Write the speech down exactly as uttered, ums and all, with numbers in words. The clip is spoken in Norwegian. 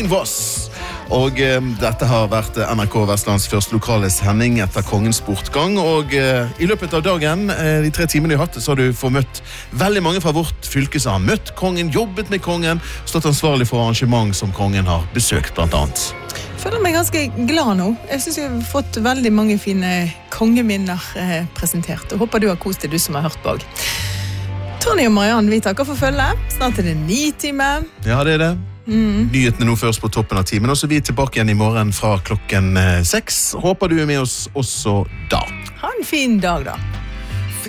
Eileen Voss. Og eh, dette har vært N R K Vestlands første lokale sending etter kongens bortgang. Og eh, i løpet av dagen, eh, de tre timene vi har hatt, så har du fått møtt veldig mange fra vårt fylke som har møtt kongen, jobbet med kongen, stått ansvarlig for arrangement som kongen har besøkt blant annet. Jeg føler meg ganske glad nå. Jeg synes jeg har fått veldig mange fine kongeminner eh, presentert. Og håper du har kost deg, du som har hørt på. Tony og Marianne, vi takker for følge. Snart er det ni timer. Ja, det er det. Mm. Nyhetene nå først på toppen av timen, og så er vi tilbake igjen i morgen fra klokken seks. Håper du er med oss også da. Ha en fin dag da.